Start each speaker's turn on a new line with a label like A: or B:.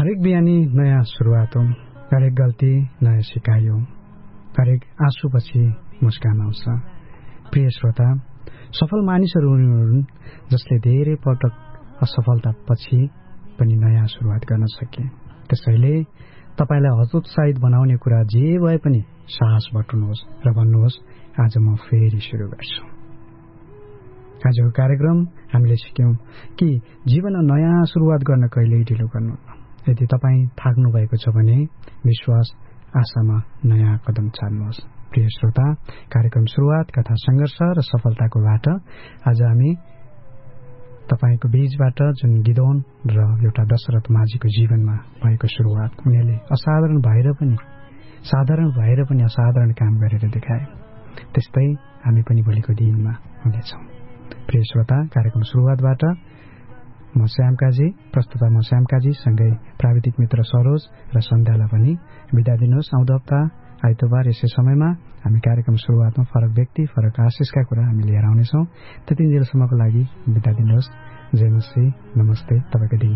A: हरेक बिहानी नयाँ सुरुवात हो, हरेक गल्ती नयाँ सिकाइ हो, हरेक आँसुपछि मुस्कान आउँछ। प्रिय श्रोता, सफल मानिसहरू हुन् जसले धेरै पटक असफलतापछि पनि नयाँ सुरुवात गर्न सके। त्यसैले तपाईलाई हतोत्साहित बनाउने कुरा जे भए पनि साहस बटुल्नुहोस् र भन्नुहोस्, आज म फेरि सुरु गर्छु। आजको कार्यक्रम हामीले सिक्यौं कि जीवनमा नयाँ सुरुवात गर्न कहिल्यै ढिलो गर्नुहुन्न। यदि तपाईँ थाक्नु भएको छ भने विश्वास, आशामा नयाँ कदम चाल्नुहोस्। प्रिय श्रोता, कार्यक्रम सुरुवात कथा संघर्ष र सफलताको बाट आज हामी तपाईको बीचबाट जुन गिदोन र एउटा दशरथ माझीको जीवनमा भएको सुरुवात, उनीहरूले साधारण भएर पनि असाधारण काम गरेर देखाए, त्यस्तै हामी पनि भोलिको दिनमा हुनेछौं। प्रिय श्रोता, कार्यक्रम सुरुवातबाट म श्याम काजी, प्रस्तुता म श्याम काजी, सँगै प्राविधिक मित्र सरोज र सन्ध्यालाई पनि बिदा दिनुहोस्। आउँदो हप्ता आइतबार यसै समयमा हामी कार्यक्रम सुरुवातमा फरक व्यक्ति, फरक आशिषका कुरा हामी लिएर आउनेछौं। त्यति जेलसम्मको लागि बिदा दिनुहोस्। जय मसी, नमस्ते, तपाईको दिन